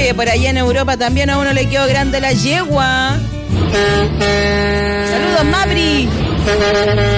Oye, por allá en Europa también a uno le quedó grande la yegua. Saludos, Mabri.